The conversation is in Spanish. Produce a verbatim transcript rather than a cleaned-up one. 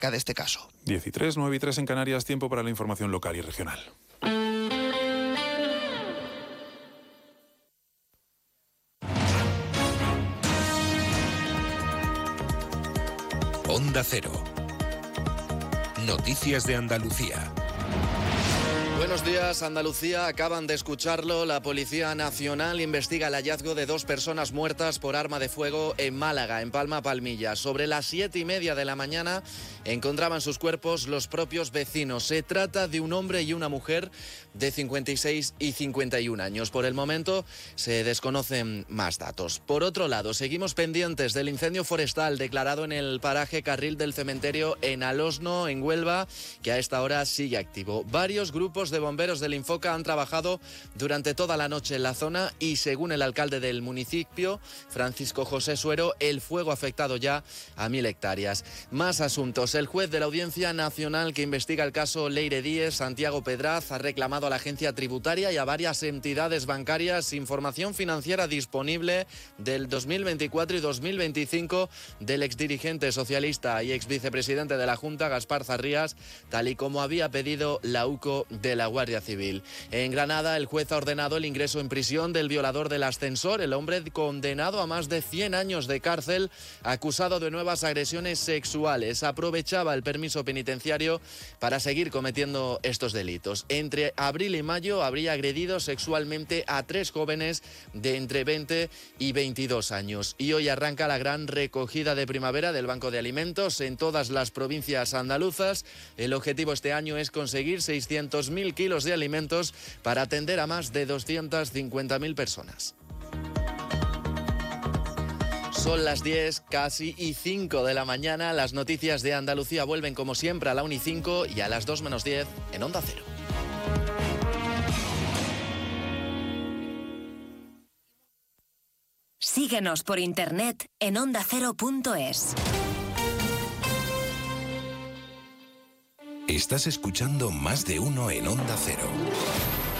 de este caso. diez y tres, nueve y tres en Canarias, tiempo para la información local y regional. Onda Cero. Noticias de Andalucía. Buenos días, Andalucía. Acaban de escucharlo. La Policía Nacional investiga el hallazgo de dos personas muertas por arma de fuego en Málaga, en Palma Palmilla. Sobre las siete y media de la mañana encontraban sus cuerpos los propios vecinos. Se trata de un hombre y una mujer de cincuenta y seis y cincuenta y un años. Por el momento se desconocen más datos. Por otro lado, seguimos pendientes del incendio forestal declarado en el paraje Carril del Cementerio en Alosno, en Huelva, que a esta hora sigue activo. Varios grupos de bomberos del Infoca han trabajado durante toda la noche en la zona y, según el alcalde del municipio, Francisco José Suero, el fuego ha afectado ya a mil hectáreas. Más asuntos. El juez de la Audiencia Nacional que investiga el caso Leire Díez, Santiago Pedraz, ha reclamado a la agencia tributaria y a varias entidades bancarias información financiera disponible del dos mil veinticuatro y dos mil veinticinco del exdirigente socialista y exvicepresidente de la Junta, Gaspar Zarrías, tal y como había pedido la U C O de la Guardia Civil. En Granada, el juez ha ordenado el ingreso en prisión del violador del ascensor, el hombre condenado a más de cien años de cárcel, acusado de nuevas agresiones sexuales. Aprovechaba el permiso penitenciario para seguir cometiendo estos delitos. Entre abril y mayo habría agredido sexualmente a tres jóvenes de entre veinte y veintidós años. Y hoy arranca la gran recogida de primavera del Banco de Alimentos en todas las provincias andaluzas. El objetivo este año es conseguir seiscientos mil kilos de alimentos para atender a más de doscientas cincuenta mil personas. Son las diez, casi y cinco de la mañana. Las noticias de Andalucía vuelven como siempre a la una y cinco y a las dos menos diez en Onda Cero. Síguenos por internet en onda cero punto es. Estás escuchando Más de Uno en Onda Cero.